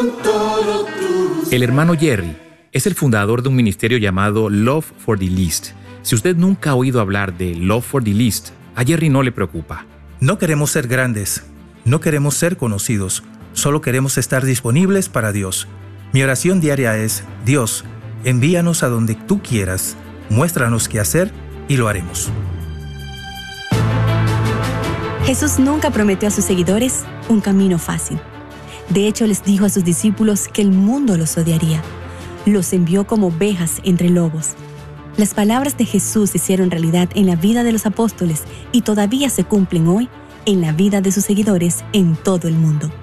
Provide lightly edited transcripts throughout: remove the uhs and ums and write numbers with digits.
El hermano Jerry es el fundador de un ministerio llamado Love for the Least. Si usted nunca ha oído hablar de Love for the Least, a Jerry no le preocupa. No queremos ser grandes, no queremos ser conocidos, solo queremos estar disponibles para Dios. Mi oración diaria es: Dios, envíanos a donde tú quieras, muéstranos qué hacer y lo haremos. Jesús nunca prometió a sus seguidores un camino fácil. De hecho, les dijo a sus discípulos que el mundo los odiaría. Los envió como ovejas entre lobos. Las palabras de Jesús se hicieron realidad en la vida de los apóstoles y todavía se cumplen hoy en la vida de sus seguidores en todo el mundo.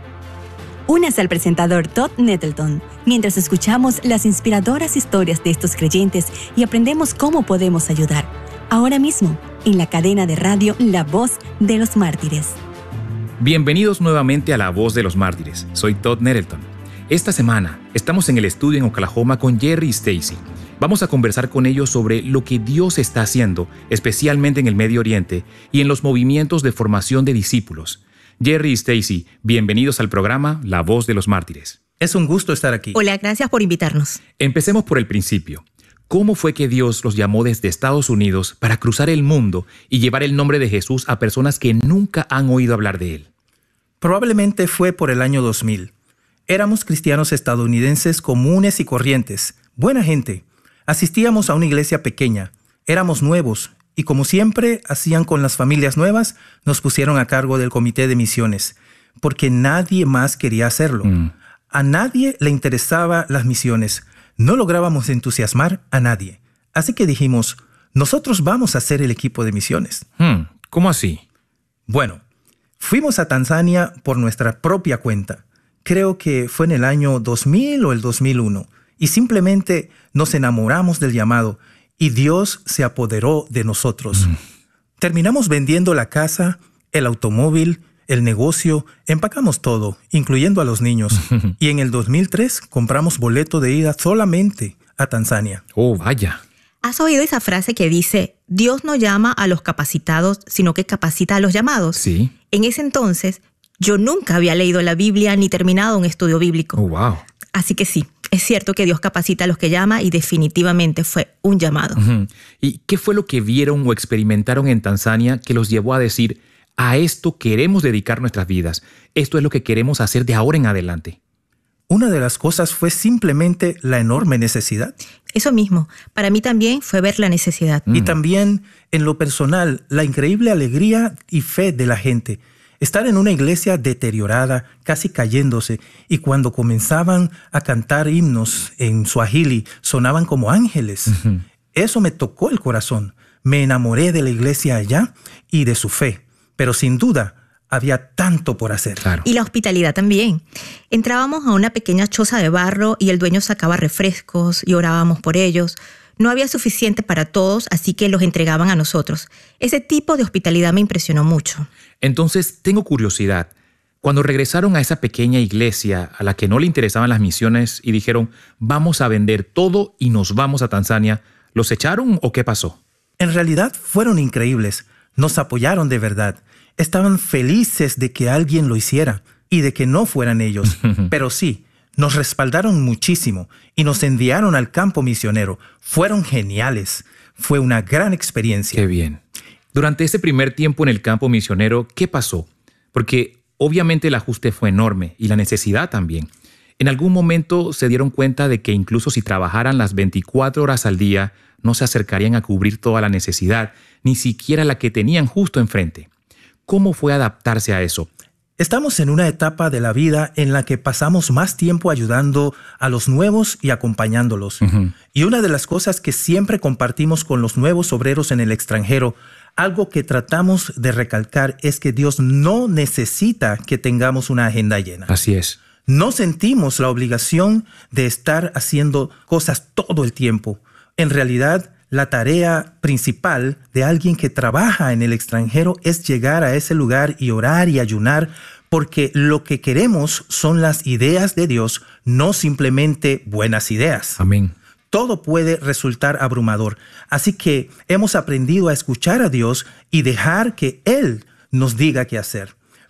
Únase al presentador Todd Nettleton mientras escuchamos las inspiradoras historias de estos creyentes y aprendemos cómo podemos ayudar. Ahora mismo, en la cadena de radio La Voz de los Mártires. Bienvenidos nuevamente a La Voz de los Mártires. Soy Todd Nettleton. Esta semana estamos en el estudio en Oklahoma con Jerry y Stacy. Vamos a conversar con ellos sobre lo que Dios está haciendo, especialmente en el Medio Oriente y en los movimientos de formación de discípulos. Jerry y Stacy, bienvenidos al programa La Voz de los Mártires. Es un gusto estar aquí. Hola, gracias por invitarnos. Empecemos por el principio. ¿Cómo fue que Dios los llamó desde Estados Unidos para cruzar el mundo y llevar el nombre de Jesús a personas que nunca han oído hablar de Él? Probablemente fue por el año 2000. Éramos cristianos estadounidenses comunes y corrientes, buena gente. Asistíamos a una iglesia pequeña, éramos nuevos y como siempre hacían con las familias nuevas, nos pusieron a cargo del comité de misiones, porque nadie más quería hacerlo. A nadie le interesaban las misiones. No lográbamos entusiasmar a nadie. Así que dijimos, nosotros vamos a ser el equipo de misiones. ¿Cómo así? Bueno, fuimos a Tanzania por nuestra propia cuenta. Creo que fue en el año 2000 o el 2001. Y simplemente nos enamoramos del llamado y Dios se apoderó de nosotros. Terminamos vendiendo la casa, el automóvil, el negocio, empacamos todo, incluyendo a los niños. Y en el 2003 compramos boleto de ida solamente a Tanzania. Oh, vaya. ¿Has oído esa frase que dice, Dios no llama a los capacitados, sino que capacita a los llamados? Sí. En ese entonces, yo nunca había leído la Biblia ni terminado un estudio bíblico. Oh, wow. Así que sí, es cierto que Dios capacita a los que llama y definitivamente fue un llamado. ¿Y qué fue lo que vieron o experimentaron en Tanzania que los llevó a decir, a esto queremos dedicar nuestras vidas, esto es lo que queremos hacer de ahora en adelante? Una de las cosas fue simplemente la enorme necesidad. Eso mismo, para mí también fue ver la necesidad. Y también, en lo personal, la increíble alegría y fe de la gente. Estar en una iglesia deteriorada, casi cayéndose, y cuando comenzaban a cantar himnos en Swahili, sonaban como ángeles. Eso me tocó el corazón. Me enamoré de la iglesia allá y de su fe. Pero sin duda, había tanto por hacer. Claro. Y la hospitalidad también. Entrábamos a una pequeña choza de barro y el dueño sacaba refrescos y orábamos por ellos. No había suficiente para todos, así que los entregaban a nosotros. Ese tipo de hospitalidad me impresionó mucho. Entonces, tengo curiosidad. Cuando regresaron a esa pequeña iglesia a la que no le interesaban las misiones y dijeron, vamos a vender todo y nos vamos a Tanzania, ¿los echaron o qué pasó? En realidad fueron increíbles. Nos apoyaron de verdad. Estaban felices de que alguien lo hiciera y de que no fueran ellos. Pero sí, nos respaldaron muchísimo y nos enviaron al campo misionero. Fueron geniales. Fue una gran experiencia. Qué bien. Durante ese primer tiempo en el campo misionero, ¿qué pasó? Porque obviamente el ajuste fue enorme y la necesidad también. En algún momento se dieron cuenta de que incluso si trabajaran las 24 horas al día, no se acercarían a cubrir toda la necesidad, ni siquiera la que tenían justo enfrente. ¿Cómo fue adaptarse a eso? Estamos en una etapa de la vida en la que pasamos más tiempo ayudando a los nuevos y acompañándolos. Y una de las cosas que siempre compartimos con los nuevos obreros en el extranjero, algo que tratamos de recalcar es que Dios no necesita que tengamos una agenda llena. Así es. No sentimos la obligación de estar haciendo cosas todo el tiempo. En realidad, la tarea principal de alguien que trabaja en el extranjero es llegar a ese lugar y orar y ayunar, porque lo que queremos son las ideas de Dios, no simplemente buenas ideas. Amén. Todo puede resultar abrumador, así que hemos aprendido a escuchar a Dios y dejar que Él nos diga qué hacer.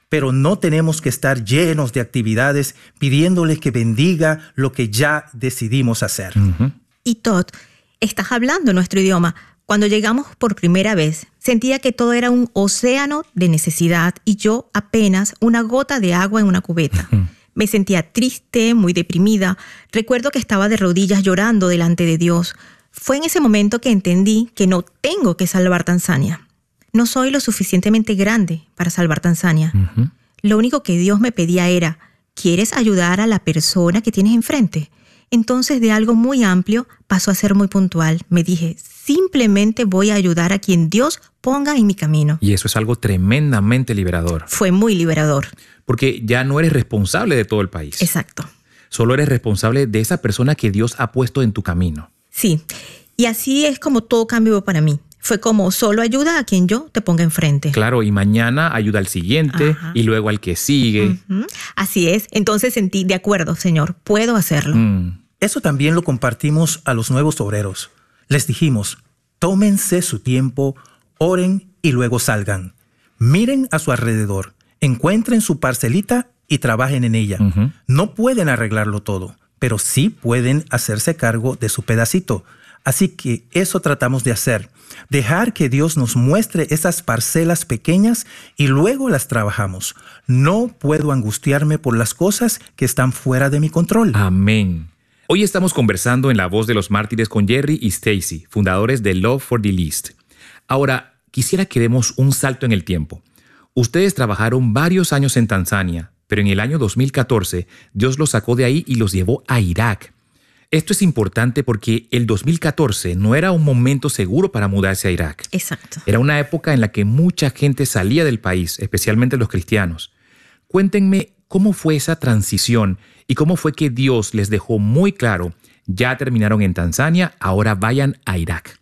pero no tenemos que estar llenos de actividades pidiéndole que bendiga lo que ya decidimos hacer. Y Todd, estás hablando nuestro idioma. Cuando llegamos por primera vez, sentía que todo era un océano de necesidad y yo apenas una gota de agua en una cubeta. Me sentía triste, muy deprimida. Recuerdo que estaba de rodillas llorando delante de Dios. Fue en ese momento que entendí que no tengo que salvar Tanzania. No soy lo suficientemente grande para salvar Tanzania. Lo único que Dios me pedía era, ¿quieres ayudar a la persona que tienes enfrente? Entonces, de algo muy amplio pasó a ser muy puntual. Me dije, simplemente voy a ayudar a quien Dios ponga en mi camino. Y eso es algo tremendamente liberador. Fue muy liberador. Porque ya no eres responsable de todo el país. Exacto. Solo eres responsable de esa persona que Dios ha puesto en tu camino. Sí, y así es como todo cambió para mí. Fue como solo ayuda a quien yo te ponga enfrente. Claro, y mañana ayuda al siguiente y luego al que sigue. Así es. Entonces sentí, de acuerdo, Señor, puedo hacerlo. Eso también lo compartimos a los nuevos obreros. Les dijimos, tómense su tiempo, oren y luego salgan. Miren a su alrededor, encuentren su parcelita y trabajen en ella. No pueden arreglarlo todo, pero sí pueden hacerse cargo de su pedacito. Así que eso tratamos de hacer. Dejar que Dios nos muestre esas parcelas pequeñas y luego las trabajamos. No puedo angustiarme por las cosas que están fuera de mi control. Amén. Hoy estamos conversando en La Voz de los Mártires con Jerry y Stacy, fundadores de Love for the Least. Ahora, quisiera que demos un salto en el tiempo. Ustedes trabajaron varios años en Tanzania, pero en el año 2014 Dios los sacó de ahí y los llevó a Irak. Esto es importante porque el 2014 no era un momento seguro para mudarse a Irak. Exacto. Era una época en la que mucha gente salía del país, especialmente los cristianos. Cuéntenme cómo fue esa transición y cómo fue que Dios les dejó muy claro, ya terminaron en Tanzania, ahora vayan a Irak.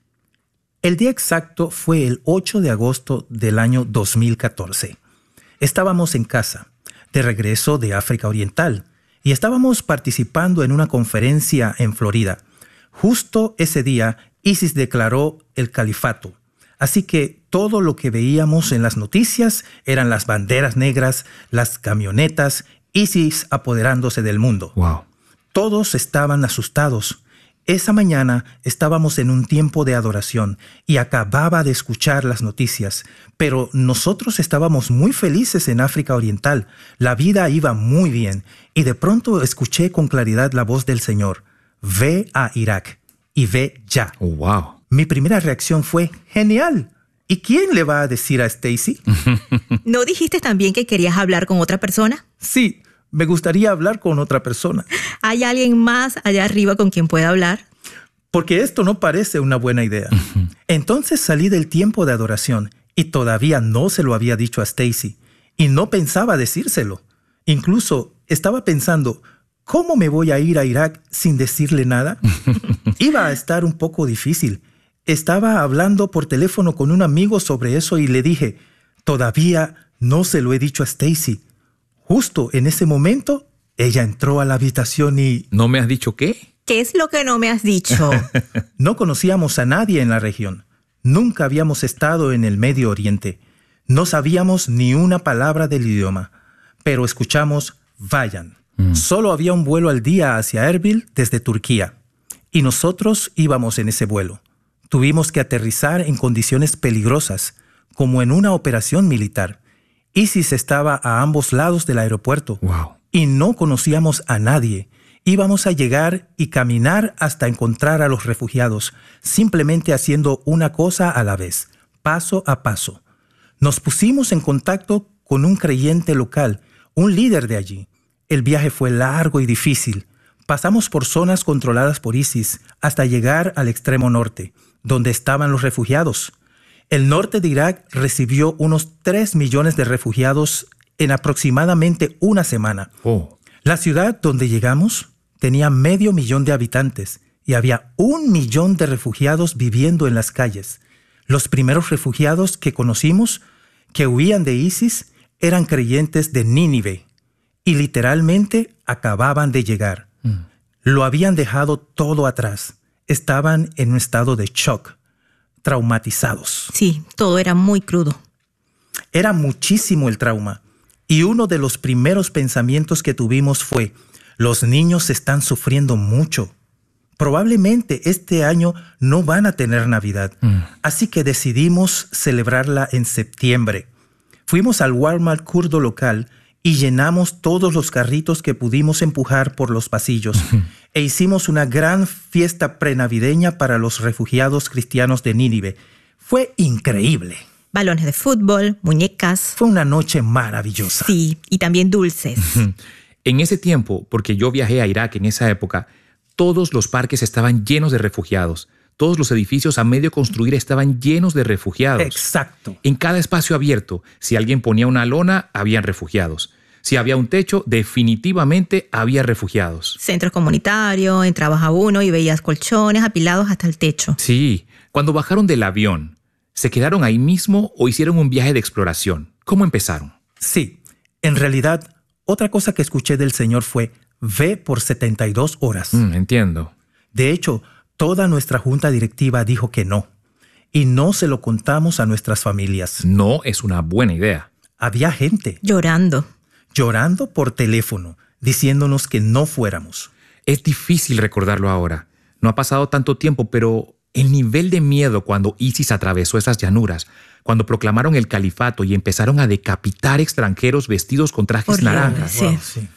El día exacto fue el 8 de agosto del año 2014. Estábamos en casa, de regreso de África Oriental, y estábamos participando en una conferencia en Florida. Justo ese día, ISIS declaró el califato. Así que todo lo que veíamos en las noticias eran las banderas negras, las camionetas, ISIS apoderándose del mundo. Wow. Todos estaban asustados. Esa mañana estábamos en un tiempo de adoración y acababa de escuchar las noticias, pero nosotros estábamos muy felices en África Oriental. La vida iba muy bien y de pronto escuché con claridad la voz del Señor. Ve a Irak y ve ya. Oh, wow. Mi primera reacción fue, genial. ¿Y quién le va a decir a Stacy? ¿No dijiste también que querías hablar con otra persona? Sí, me gustaría hablar con otra persona. ¿Hay alguien más allá arriba con quien pueda hablar? Porque esto no parece una buena idea. Entonces salí del tiempo de adoración y todavía no se lo había dicho a Stacy. Y no pensaba decírselo. Incluso estaba pensando, ¿cómo me voy a ir a Irak sin decirle nada? Iba a estar un poco difícil. Estaba hablando por teléfono con un amigo sobre eso y le dije, todavía no se lo he dicho a Stacy. Justo en ese momento, ella entró a la habitación y... ¿No me has dicho qué? ¿Qué es lo que no me has dicho? No conocíamos a nadie en la región. Nunca habíamos estado en el Medio Oriente. No sabíamos ni una palabra del idioma. Pero escuchamos, vayan. Solo había un vuelo al día hacia Erbil desde Turquía. Y nosotros íbamos en ese vuelo. Tuvimos que aterrizar en condiciones peligrosas, como en una operación militar. ISIS estaba a ambos lados del aeropuerto. Wow. Y no conocíamos a nadie. Íbamos a llegar y caminar hasta encontrar a los refugiados, simplemente haciendo una cosa a la vez, paso a paso. Nos pusimos en contacto con un creyente local, un líder de allí. El viaje fue largo y difícil. Pasamos por zonas controladas por ISIS hasta llegar al extremo norte, donde estaban los refugiados. El norte de Irak recibió unos 3 millones de refugiados en aproximadamente una semana. Oh. La ciudad donde llegamos tenía 500,000 de habitantes y había 1 millón de refugiados viviendo en las calles. Los primeros refugiados que conocimos, que huían de ISIS, eran creyentes de Nínive y literalmente acababan de llegar. Lo habían dejado todo atrás. Estaban en un estado de shock, traumatizados. Sí, todo era muy crudo. Era muchísimo el trauma. Y uno de los primeros pensamientos que tuvimos fue, los niños están sufriendo mucho. Probablemente este año no van a tener Navidad. Así que decidimos celebrarla en septiembre. Fuimos al Walmart kurdo local y llenamos todos los carritos que pudimos empujar por los pasillos. E hicimos una gran fiesta prenavideña para los refugiados cristianos de Nínive. Fue increíble. Balones de fútbol, muñecas. Fue una noche maravillosa. Sí, y también dulces. En ese tiempo, porque yo viajé a Irak en esa época, todos los parques estaban llenos de refugiados. Todos los edificios a medio construir estaban llenos de refugiados. Exacto. En cada espacio abierto, si alguien ponía una lona, habían refugiados. Si había un techo, definitivamente había refugiados. Centros comunitarios, entrabas a uno y veías colchones apilados hasta el techo. Sí, cuando bajaron del avión, ¿se quedaron ahí mismo o hicieron un viaje de exploración? ¿Cómo empezaron? Sí, en realidad, otra cosa que escuché del Señor fue, ve por 72 horas. Entiendo. De hecho, toda nuestra junta directiva dijo que no. Y no se lo contamos a nuestras familias. No es una buena idea. Había gente Llorando. llorando por teléfono, diciéndonos que no fuéramos. Es difícil recordarlo ahora. No ha pasado tanto tiempo, pero el nivel de miedo cuando ISIS atravesó esas llanuras, cuando proclamaron el califato y empezaron a decapitar extranjeros vestidos con trajes Horrible, naranjas. sí. Wow, sí.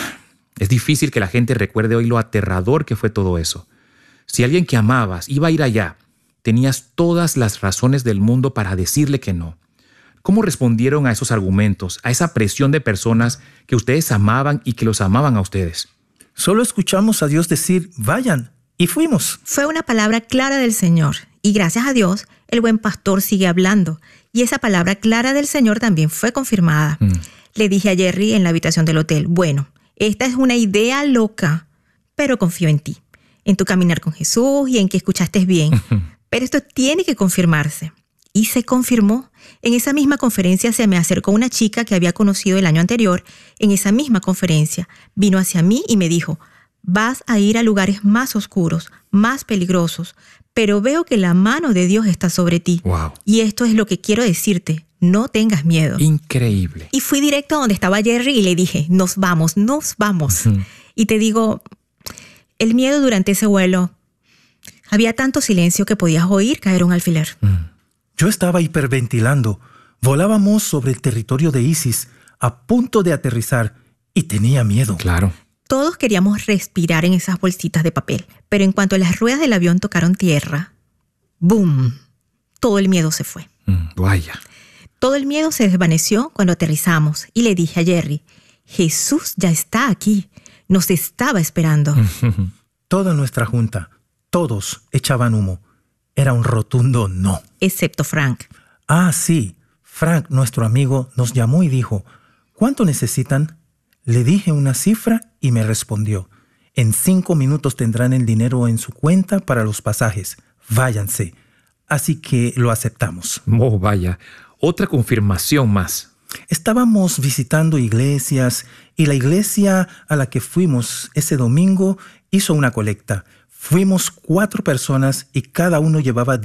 Es difícil que la gente recuerde hoy lo aterrador que fue todo eso. Si alguien que amabas iba a ir allá, tenías todas las razones del mundo para decirle que no. ¿Cómo respondieron a esos argumentos, a esa presión de personas que ustedes amaban y que los amaban a ustedes? Solo escuchamos a Dios decir, vayan, y fuimos. Fue una palabra clara del Señor. Y gracias a Dios, el buen pastor sigue hablando. Y esa palabra clara del Señor también fue confirmada. Le dije a Jerry en la habitación del hotel, bueno, esta es una idea loca, pero confío en ti, en tu caminar con Jesús y en que escuchaste bien. Pero esto tiene que confirmarse. Y se confirmó. En esa misma conferencia se me acercó una chica que había conocido el año anterior. En esa misma conferencia vino hacia mí y me dijo, vas a ir a lugares más oscuros, más peligrosos, pero veo que la mano de Dios está sobre ti. Wow. Y esto es lo que quiero decirte, no tengas miedo. Increíble. Y fui directo a donde estaba Jerry y le dije, nos vamos, nos vamos. Y te digo, el miedo durante ese vuelo, había tanto silencio que podías oír caer un alfiler. Yo estaba hiperventilando. Volábamos sobre el territorio de ISIS, a punto de aterrizar, y tenía miedo. Claro. Todos queríamos respirar en esas bolsitas de papel, pero en cuanto las ruedas del avión tocaron tierra, ¡boom! Todo el miedo se fue. Vaya. Todo el miedo se desvaneció cuando aterrizamos y le dije a Jerry, Jesús ya está aquí, nos estaba esperando. Toda nuestra junta, todos echaban humo. Era un rotundo no. Excepto Frank. Ah, sí. Frank, nuestro amigo, nos llamó y dijo, ¿cuánto necesitan? Le dije una cifra y me respondió, en 5 minutos tendrán el dinero en su cuenta para los pasajes. Váyanse. Así que lo aceptamos. Oh, vaya. Otra confirmación más. Estábamos visitando iglesias y la iglesia a la que fuimos ese domingo hizo una colecta. Fuimos 4 personas y cada uno llevaba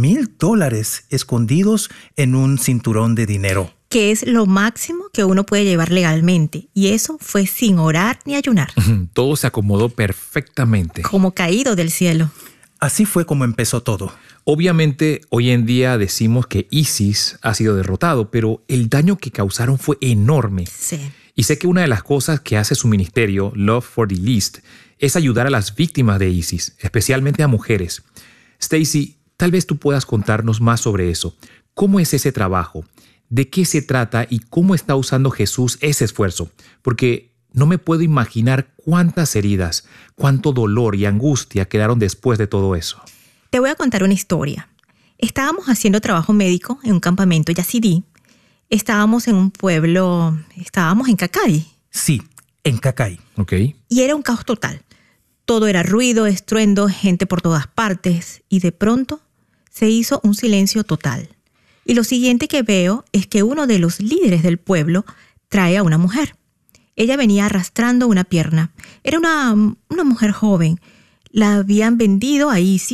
$10,000 escondidos en un cinturón de dinero. Que es lo máximo que uno puede llevar legalmente. Y eso fue sin orar ni ayunar. Todo se acomodó perfectamente. Como caído del cielo. Así fue como empezó todo. Obviamente, hoy en día decimos que ISIS ha sido derrotado, pero el daño que causaron fue enorme. Sí. Y sé que una de las cosas que hace su ministerio, Love for the Least, es ayudar a las víctimas de ISIS, especialmente a mujeres. Stacy, tal vez tú puedas contarnos más sobre eso. ¿Cómo es ese trabajo? ¿De qué se trata y cómo está usando Jesús ese esfuerzo? Porque no me puedo imaginar cuántas heridas, cuánto dolor y angustia quedaron después de todo eso. Te voy a contar una historia. Estábamos haciendo trabajo médico en un campamento yazidí. Estábamos en un pueblo, estábamos en Cacay. Sí, en Cacay. ¿Ok? Y era un caos total. Todo era ruido, estruendo, gente por todas partes. Y de pronto se hizo un silencio total. Y lo siguiente que veo es que uno de los líderes del pueblo trae a una mujer. Ella venía arrastrando una pierna. Era una mujer joven. La habían vendido a ISIS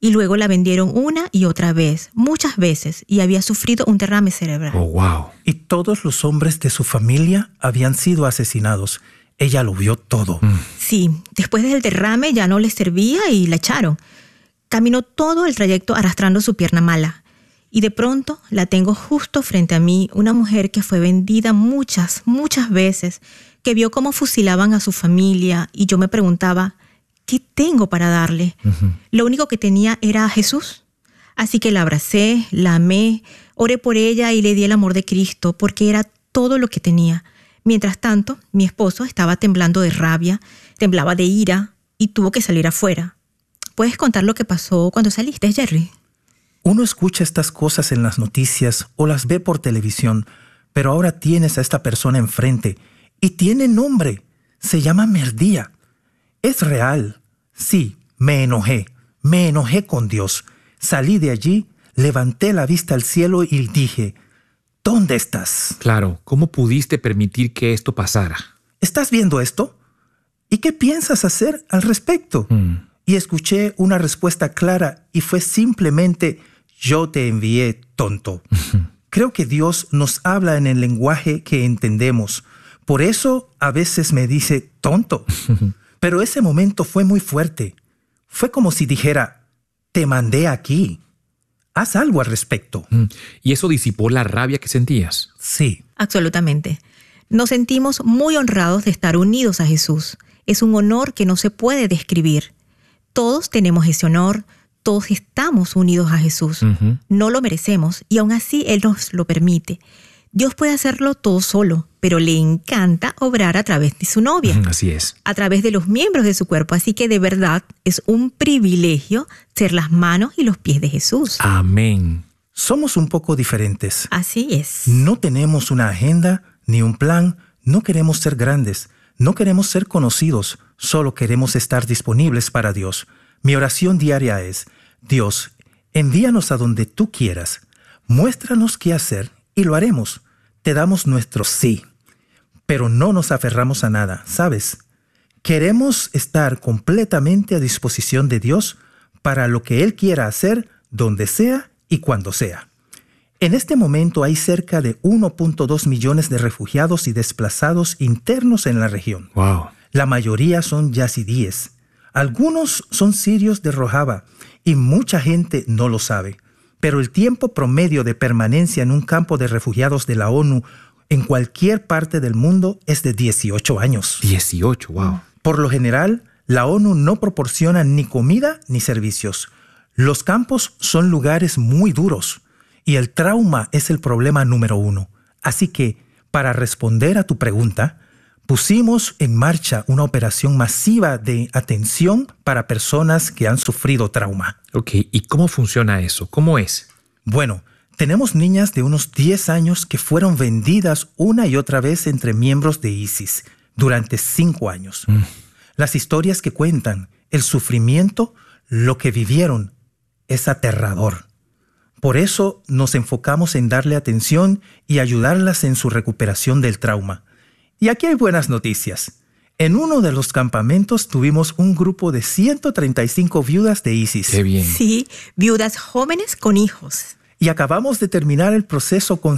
y luego la vendieron una y otra vez, muchas veces, y había sufrido un derrame cerebral. Oh, wow. Y todos los hombres de su familia habían sido asesinados. Ella lo vio todo. Sí, después del derrame ya no le servía y la echaron. Caminó todo el trayecto arrastrando su pierna mala. Y de pronto la tengo justo frente a mí, una mujer que fue vendida muchas veces, que vio cómo fusilaban a su familia, y yo me preguntaba, ¿qué tengo para darle? Lo único que tenía era a Jesús. Así que la abracé, la amé, oré por ella y le di el amor de Cristo, porque era todo lo que tenía. Mientras tanto, mi esposo estaba temblando de rabia, temblaba de ira y tuvo que salir afuera. ¿Puedes contar lo que pasó cuando saliste, Jerry? Uno escucha estas cosas en las noticias o las ve por televisión, pero ahora tienes a esta persona enfrente y tiene nombre. Se llama Merdía. Es real. Sí, me enojé con Dios. Salí de allí, levanté la vista al cielo y dije, ¿dónde estás? Claro, ¿cómo pudiste permitir que esto pasara? ¿Estás viendo esto? ¿Y qué piensas hacer al respecto? Y escuché una respuesta clara y fue simplemente, yo te envié, tonto. Creo que Dios nos habla en el lenguaje que entendemos. Por eso a veces me dice tonto. Pero ese momento fue muy fuerte. Fue como si dijera, te mandé aquí. Haz algo al respecto. ¿Y eso disipó la rabia que sentías? Sí. Absolutamente. Nos sentimos muy honrados de estar unidos a Jesús. Es un honor que no se puede describir. Todos tenemos ese honor, todos estamos unidos a Jesús. No lo merecemos y aún así Él nos lo permite. Dios puede hacerlo todo solo, pero le encanta obrar a través de su novia. Así es. A través de los miembros de su cuerpo. Así que de verdad es un privilegio ser las manos y los pies de Jesús. Amén. Somos un poco diferentes. Así es. No tenemos una agenda ni un plan. No queremos ser grandes. No queremos ser conocidos. Solo queremos estar disponibles para Dios. Mi oración diaria es, Dios, envíanos a donde tú quieras. Muéstranos qué hacer y lo haremos. Te damos nuestro sí. Pero no nos aferramos a nada, ¿sabes? Queremos estar completamente a disposición de Dios para lo que Él quiera hacer, donde sea y cuando sea. En este momento hay cerca de 1.2 millones de refugiados y desplazados internos en la región. Wow. La mayoría son yazidíes. Algunos son sirios de Rojava y mucha gente no lo sabe. Pero el tiempo promedio de permanencia en un campo de refugiados de la ONU en cualquier parte del mundo es de 18 años. 18, wow. Por lo general, la ONU no proporciona ni comida ni servicios. Los campos son lugares muy duros y el trauma es el problema número 1. Así que, para responder a tu pregunta, pusimos en marcha una operación masiva de atención para personas que han sufrido trauma. Ok, ¿y cómo funciona eso? ¿Cómo es? Bueno, tenemos niñas de unos 10 años que fueron vendidas una y otra vez entre miembros de ISIS durante 5 años. Las historias que cuentan, el sufrimiento, lo que vivieron, es aterrador. Por eso nos enfocamos en darle atención y ayudarlas en su recuperación del trauma. Y aquí hay buenas noticias. En uno de los campamentos tuvimos un grupo de 135 viudas de ISIS. ¡Qué bien! Sí, viudas jóvenes con hijos. Y acabamos de terminar el proceso con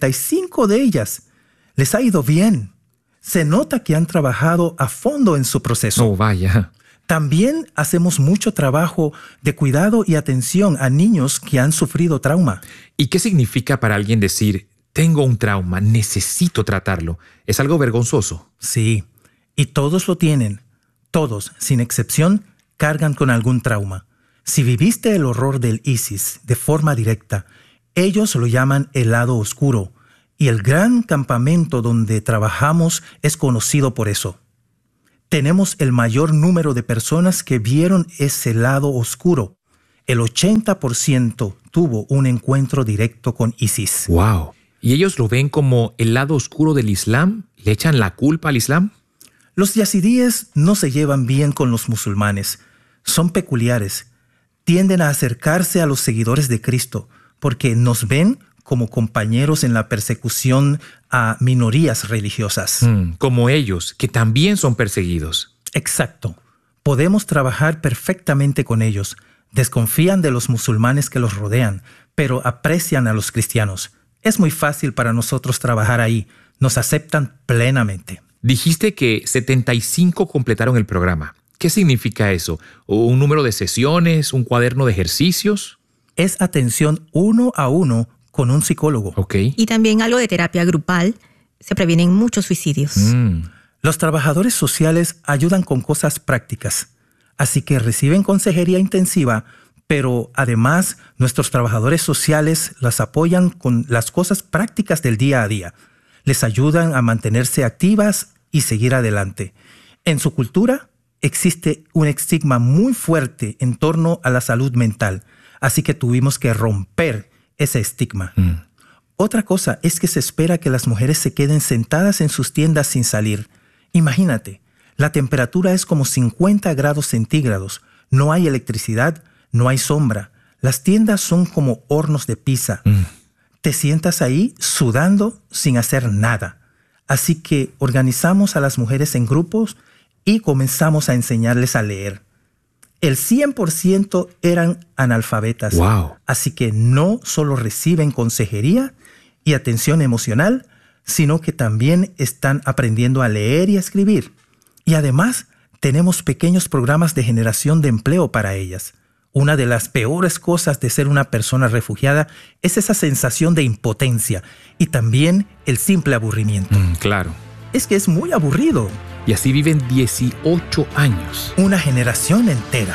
75 de ellas. Les ha ido bien. Se nota que han trabajado a fondo en su proceso. Oh, vaya. También hacemos mucho trabajo de cuidado y atención a niños que han sufrido trauma. ¿Y qué significa para alguien decir, tengo un trauma, necesito tratarlo? ¿Es algo vergonzoso? Sí, y todos lo tienen. Todos, sin excepción, cargan con algún trauma. Si viviste el horror del ISIS de forma directa, ellos lo llaman el lado oscuro, y el gran campamento donde trabajamos es conocido por eso. Tenemos el mayor número de personas que vieron ese lado oscuro. El 80% tuvo un encuentro directo con ISIS. ¡Wow! ¿Y ellos lo ven como el lado oscuro del Islam? ¿Le echan la culpa al Islam? Los yazidíes no se llevan bien con los musulmanes. Son peculiares. Tienden a acercarse a los seguidores de Cristo porque nos ven como compañeros en la persecución a minorías religiosas. Como ellos, que también son perseguidos. Exacto. Podemos trabajar perfectamente con ellos. Desconfían de los musulmanes que los rodean, pero aprecian a los cristianos. Es muy fácil para nosotros trabajar ahí. Nos aceptan plenamente. Dijiste que 75 completaron el programa. ¿Qué significa eso? ¿Un número de sesiones? ¿Un cuaderno de ejercicios? Es atención 1 a 1 con un psicólogo. Ok. Y también algo de terapia grupal. Se previenen muchos suicidios. Los trabajadores sociales ayudan con cosas prácticas, así que reciben consejería intensiva, pero además nuestros trabajadores sociales las apoyan con las cosas prácticas del día a día. Les ayudan a mantenerse activas y seguir adelante. En su cultura existe un estigma muy fuerte en torno a la salud mental, así que tuvimos que romper ese estigma. Otra cosa es que se espera que las mujeres se queden sentadas en sus tiendas sin salir. Imagínate, la temperatura es como 50 grados centígrados. No hay electricidad, no hay sombra. Las tiendas son como hornos de pizza. Te sientas ahí sudando sin hacer nada. Así que organizamos a las mujeres en grupos y comenzamos a enseñarles a leer. El 100% eran analfabetas. Wow. Así que no solo reciben consejería y atención emocional, sino que también están aprendiendo a leer y a escribir. Y además, tenemos pequeños programas de generación de empleo para ellas. Una de las peores cosas de ser una persona refugiada es esa sensación de impotencia y también el simple aburrimiento. Claro. Es que es muy aburrido. Y así viven 18 años. Una generación entera.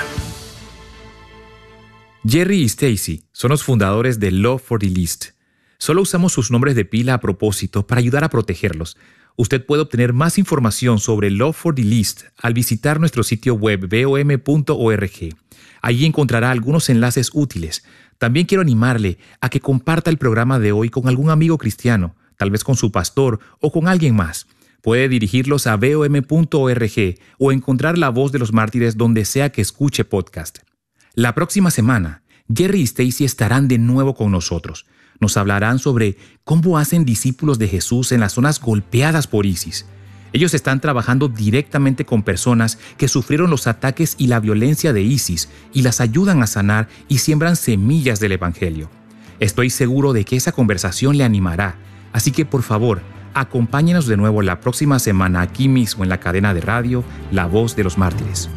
Jerry y Stacy son los fundadores de Love for the Least. Solo usamos sus nombres de pila a propósito para ayudar a protegerlos. Usted puede obtener más información sobre Love for the Least al visitar nuestro sitio web vom.org. Allí encontrará algunos enlaces útiles. También quiero animarle a que comparta el programa de hoy con algún amigo cristiano, tal vez con su pastor o con alguien más. Puede dirigirlos a vom.org o encontrar La Voz de los Mártires donde sea que escuche podcast. La próxima semana, Jerry y Stacy estarán de nuevo con nosotros. Nos hablarán sobre cómo hacen discípulos de Jesús en las zonas golpeadas por ISIS. Ellos están trabajando directamente con personas que sufrieron los ataques y la violencia de ISIS y las ayudan a sanar y siembran semillas del Evangelio. Estoy seguro de que esa conversación le animará, así que por favor, acompáñenos de nuevo la próxima semana aquí mismo en la cadena de radio La Voz de los Mártires.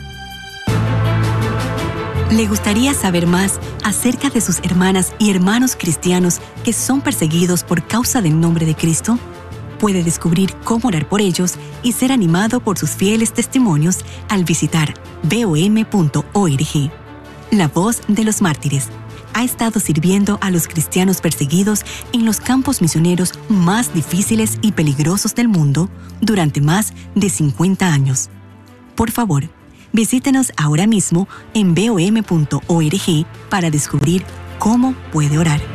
¿Le gustaría saber más acerca de sus hermanas y hermanos cristianos que son perseguidos por causa del nombre de Cristo? Puede descubrir cómo orar por ellos y ser animado por sus fieles testimonios al visitar vom.org. La Voz de los Mártires ha estado sirviendo a los cristianos perseguidos en los campos misioneros más difíciles y peligrosos del mundo durante más de 50 años. Por favor, visítenos ahora mismo en vom.org para descubrir cómo puede orar.